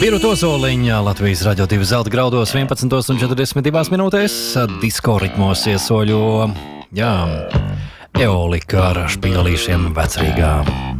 Birut Ozoliņa, Latvijas Radio 2 zelta graudos 11:42 minūtēs, disko ritmos iesoļo, Eolika ar špīgalīšiem Vecrīgā.